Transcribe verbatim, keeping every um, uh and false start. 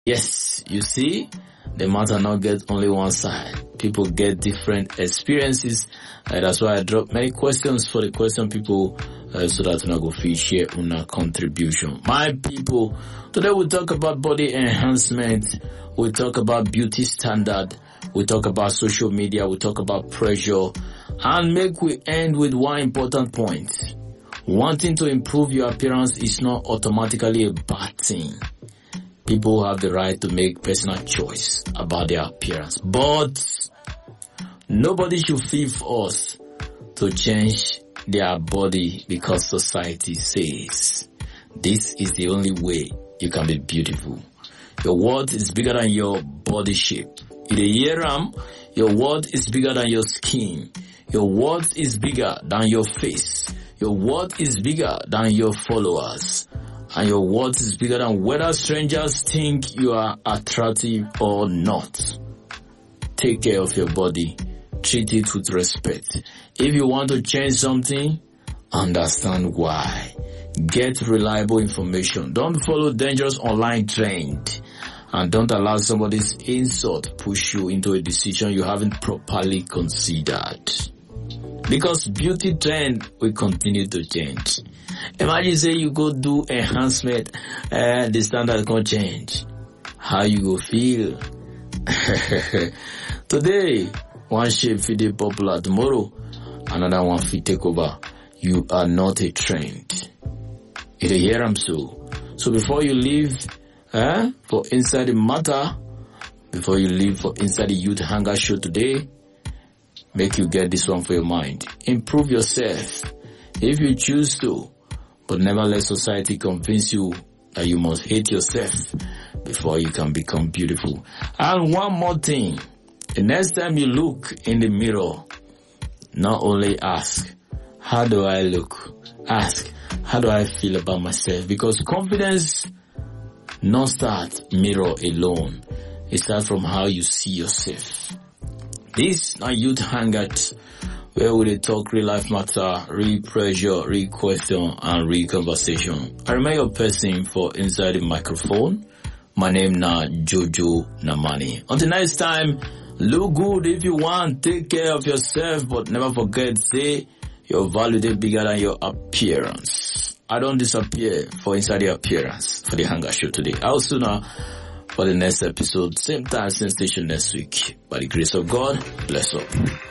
Yes, you see, the matter not get only one side. People get different experiences. Uh, that's why I drop many questions for the question people uh, so that we go fit share una contribution. My people, today we talk about body enhancement. We talk about beauty standard. We talk about social media. We talk about pressure. And make we end with one important point. Wanting to improve your appearance is not automatically a bad thing. People have the right to make personal choice about their appearance. But nobody should feel forced to change their body because society says this is the only way you can be beautiful. Your worth is bigger than your body shape. In the year ram, your worth is bigger than your skin. Your worth is bigger than your face. Your worth is bigger than your followers. And your worth is bigger than whether strangers think you are attractive or not. Take care of your body. Treat it with respect. If you want to change something, understand why. Get reliable information. Don't follow dangerous online trend. And don't allow somebody's insult push you into a decision you haven't properly considered. Because beauty trend will continue to change. Imagine say you go do enhancement and the standard can change. How you go feel? Today, one shape fit dey popular. Tomorrow, another one fit take over. You are not a trend. You dey hear am so. So before you leave eh, for Inside the Matter, before you leave for Inside the Youth Hangar Show today, make you get this one for your mind. Improve yourself if you choose to. But never let society convince you that you must hate yourself before you can become beautiful. And one more thing. The next time you look in the mirror, not only ask, how do I look? Ask, how do I feel about myself? Because confidence not start mirror alone. It starts from how you see yourself. This na Youth Hangout, where we talk real life matter, real pressure, real question, and real conversation. I remain your person for Inside the Microphone. My name na Jojo Namani. Until next time, look good if you want, take care of yourself, but never forget, say, your value is bigger than your appearance. I don't disappear for Inside the Appearance for the Hangar Show today. I'll sooner for the next episode, same time, same station next week. By the grace of God, bless up.